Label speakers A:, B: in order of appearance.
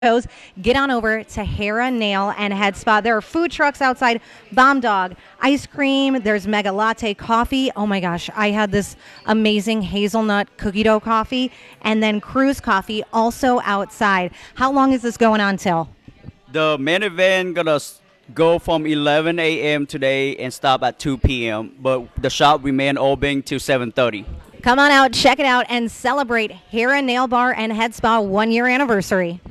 A: Get on over to Hera Nail and Head Spa. There are food trucks outside, Bomb Dog, ice cream. There's Mega Latte coffee. Oh my gosh, I had this amazing hazelnut cookie dough coffee, and then Cruise coffee also outside. How long is this going on till?
B: The main event gonna go from 11 a.m. today and stop at 2 p.m. But the shop remain open till 7:30.
A: Come on out, check it out, and celebrate Hera Nail Bar and Head Spa 1 year anniversary.